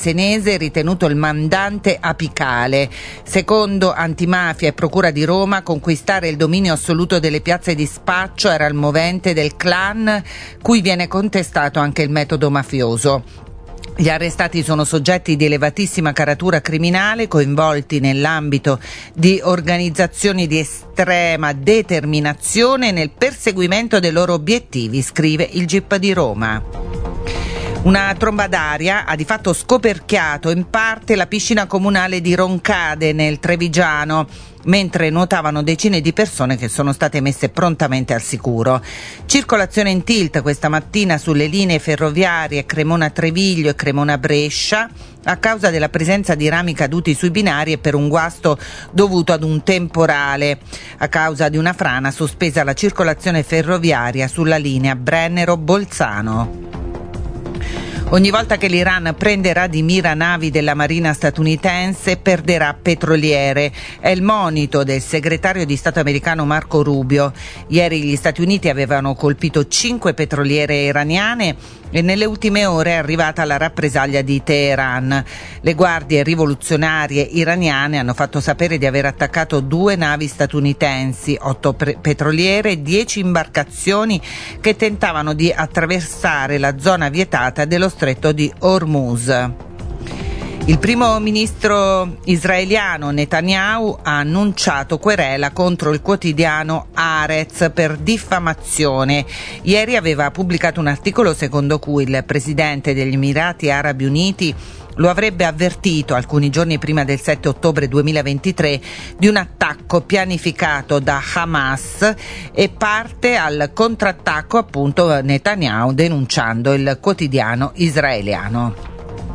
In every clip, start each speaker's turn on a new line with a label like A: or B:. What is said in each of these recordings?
A: senese ritenuto il mandante apicale. Secondo Antimafia e Procura di Roma, conquistare il dominio assoluto delle piazze di spaccio era il movente del clan, cui viene contestato anche il metodo mafioso. Gli arrestati sono soggetti di elevatissima caratura criminale, coinvolti nell'ambito di organizzazioni di estrema determinazione nel perseguimento dei loro obiettivi, scrive il GIP di Roma. Una tromba d'aria ha di fatto scoperchiato in parte la piscina comunale di Roncade nel Trevigiano, mentre nuotavano decine di persone che sono state messe prontamente al sicuro. Circolazione in tilt questa mattina sulle linee ferroviarie Cremona-Treviglio e Cremona-Brescia a causa della presenza di rami caduti sui binari e per un guasto dovuto ad un temporale. A causa di una frana sospesa la circolazione ferroviaria sulla linea Brennero-Bolzano. Ogni volta che l'Iran prenderà di mira navi della Marina statunitense perderà petroliere. È il monito del segretario di Stato americano Marco Rubio. Ieri gli Stati Uniti avevano colpito 5 petroliere iraniane e nelle ultime ore è arrivata la rappresaglia di Teheran. Le guardie rivoluzionarie iraniane hanno fatto sapere di aver attaccato 2 navi statunitensi, 8 petroliere e 10 imbarcazioni che tentavano di attraversare la zona vietata dello Stretto di Hormuz. Il primo ministro israeliano Netanyahu ha annunciato querela contro il quotidiano Haaretz per diffamazione. Ieri aveva pubblicato un articolo secondo cui il presidente degli Emirati Arabi Uniti lo avrebbe avvertito alcuni giorni prima del 7 ottobre 2023 di un attacco pianificato da Hamas e parte al contrattacco appunto Netanyahu denunciando il quotidiano israeliano.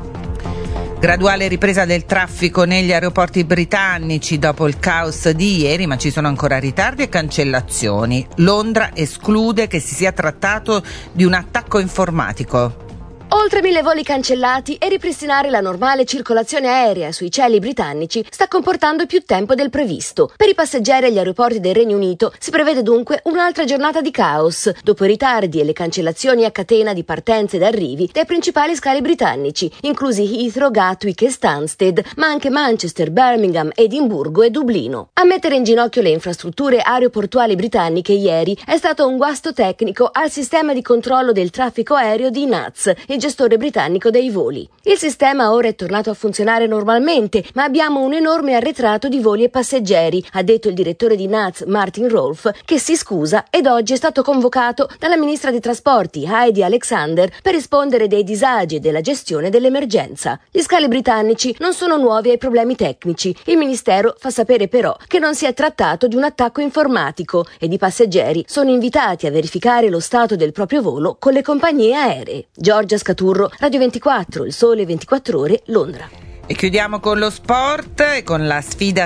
A: Graduale ripresa del traffico negli aeroporti britannici dopo il caos di ieri, ma ci sono ancora ritardi e cancellazioni. Londra esclude che si sia trattato di un attacco informatico.
B: Oltre 1000 voli cancellati e ripristinare la normale circolazione aerea sui cieli britannici sta comportando più tempo del previsto. Per i passeggeri agli aeroporti del Regno Unito si prevede dunque un'altra giornata di caos, dopo i ritardi e le cancellazioni a catena di partenze ed arrivi dai principali scali britannici, inclusi Heathrow, Gatwick e Stansted, ma anche Manchester, Birmingham, Edimburgo e Dublino. A mettere in ginocchio le infrastrutture aeroportuali britanniche ieri è stato un guasto tecnico al sistema di controllo del traffico aereo di NATS, il gestore britannico dei voli. Il sistema ora è tornato a funzionare normalmente, ma abbiamo un enorme arretrato di voli e passeggeri, ha detto il direttore di NATS Martin Rolfe, che si scusa ed oggi è stato convocato dalla ministra dei trasporti Heidi Alexander per rispondere dei disagi e della gestione dell'emergenza. Gli scali britannici non sono nuovi ai problemi tecnici. Il ministero fa sapere però che non si è trattato di un attacco informatico ed i passeggeri sono invitati a verificare lo stato del proprio volo con le compagnie aeree. Giorgia Scaturro, Radio 24, Il Sole 24 Ore, Londra.
A: E chiudiamo con lo sport e con la sfida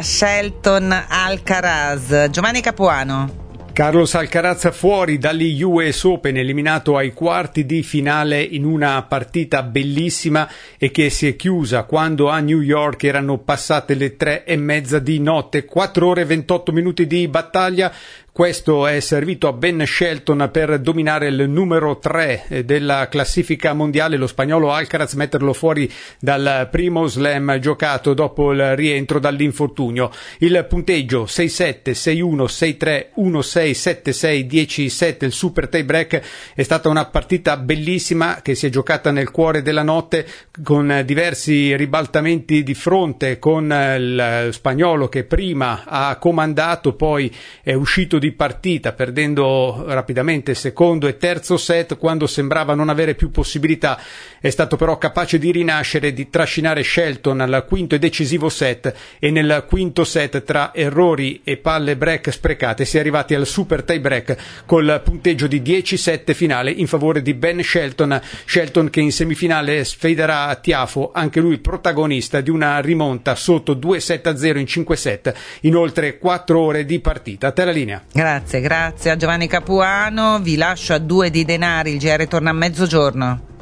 A: Shelton-Alcaraz. Giovanni Capuano.
C: Carlos Alcaraz fuori dagli US Open, eliminato ai quarti di finale in una partita bellissima e che si è chiusa quando a New York erano passate le 3:30 di notte, 4 ore e 28 minuti di battaglia. Questo è servito a Ben Shelton per dominare il numero 3 della classifica mondiale, lo spagnolo Alcaraz metterlo fuori dal primo slam giocato dopo il rientro dall'infortunio. Il punteggio 6-7, 6-1, 6-3, 1-6, 7-6, 10-7, il super tie break. È stata una partita bellissima che si è giocata nel cuore della notte con diversi ribaltamenti di fronte, con il spagnolo che prima ha comandato, poi è uscito di partita perdendo rapidamente il secondo e terzo set quando sembrava non avere più possibilità. È stato però capace di rinascere, di trascinare Shelton al quinto e decisivo set, e nel quinto set tra errori e palle break sprecate si è arrivati al super tie break col punteggio di 10-7 finale in favore di Ben Shelton che in semifinale sfiderà Tiafoe, anche lui protagonista di una rimonta sotto 2-7-0 in 5 set in oltre 4 ore di partita. A te la linea.
A: Grazie a Giovanni Capuano, vi lascio a 2 di Denari, il GR torna a mezzogiorno.